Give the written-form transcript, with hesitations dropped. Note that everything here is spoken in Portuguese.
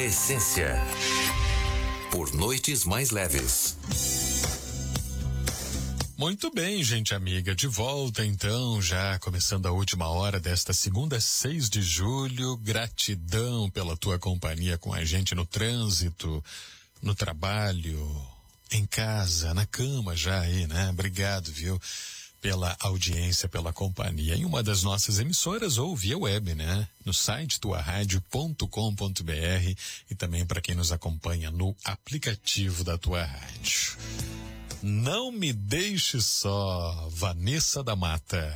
Essência. Por noites mais leves. Muito bem, gente amiga, de volta então, já começando a última hora desta segunda, 6 de julho. Gratidão pela tua companhia com a gente no trânsito, no trabalho, em casa, na cama já aí, né? Obrigado, viu? Pela audiência, pela companhia em uma das nossas emissoras ou via web, né? No site tuaradio.com.br e também para quem nos acompanha no aplicativo da Tua Rádio. Não me deixe só, Vanessa da Mata.